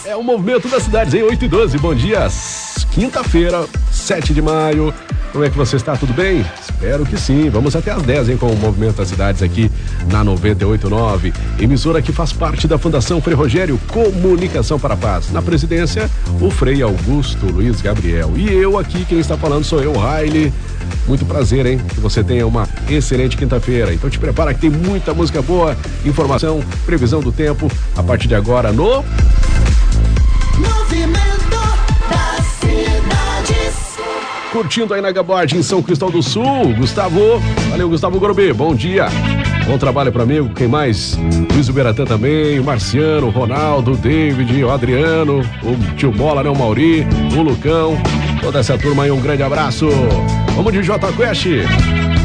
É o Movimento das Cidades em 8 e 12. Bom dia, quinta-feira, 7 de maio. Como é que você está? Tudo bem? Espero que sim. Vamos até às 10, hein, com o Movimento das Cidades aqui na 98.9. Emissora que faz parte da Fundação Frei Rogério Comunicação para a Paz. Na presidência, o Frei Augusto Luiz Gabriel. E eu aqui, quem está falando sou eu, Riley. Muito prazer, hein? Que você tenha uma excelente quinta-feira. Então te prepara que tem muita música boa, informação, previsão do tempo, a partir de agora no... Movimento das Cidades. Curtindo aí na Gaborde, em São Cristóvão do Sul, Gustavo. Valeu, Gustavo Gorobi, bom dia. Bom trabalho para amigo, quem mais? Luiz Uberatã também, o Marciano, o Ronaldo, o David, o Adriano, o tio Bola, né, o Mauri, o Lucão, toda essa turma aí, um grande abraço. Vamos de Jota Quest.